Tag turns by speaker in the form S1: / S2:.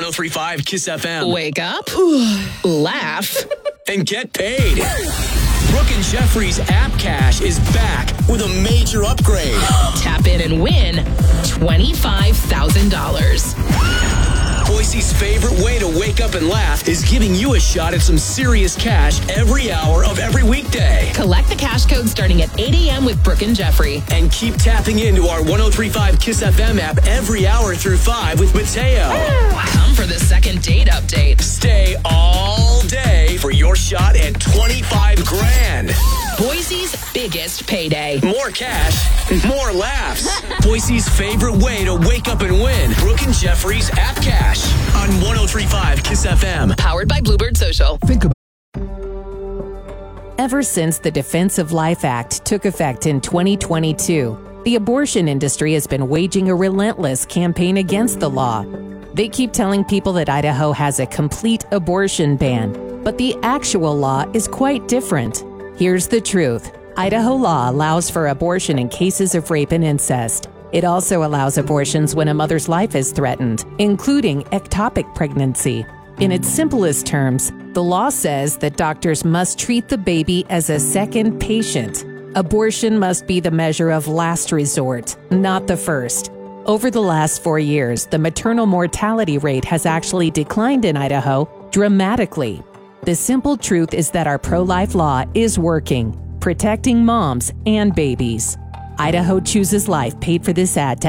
S1: 1035 Kiss FM.
S2: Wake up, laugh,
S1: and get paid. Brooke and Jeffrey's App Cash is back with a major upgrade.
S2: tap in and win $25,000.
S1: Boise's favorite way to wake up and laugh is giving you a shot at some serious cash every hour of every weekday.
S2: Collect the cash code starting at 8 a.m. with Brooke and Jeffrey.
S1: And keep tapping into our 1035 Kiss FM app every hour through 5 with Mateo.
S2: Come for the second date update.
S1: Stay all day for your shot at 25 grand.
S2: Boise's biggest payday.
S1: More cash, more laughs. Boise's favorite way to wake up and win. Brooke and Jeffrey's App Cash on 1035 Kiss FM.
S2: Powered by Bluebird Social.
S3: Ever since the Defense of Life Act took effect in 2022, the abortion industry has been waging a relentless campaign against the law. They keep telling people that Idaho has a complete abortion ban, but the actual law is quite different. Here's the truth. Idaho law allows for abortion in cases of rape and incest. It also allows abortions when a mother's life is threatened, including ectopic pregnancy. In its simplest terms, the law says that doctors must treat the baby as a second patient. Abortion must be the measure of last resort, not the first. Over the last 4 years, the maternal mortality rate has actually declined in Idaho dramatically. The simple truth is that our pro-life law is working, protecting moms and babies. Idaho Chooses Life paid for this ad to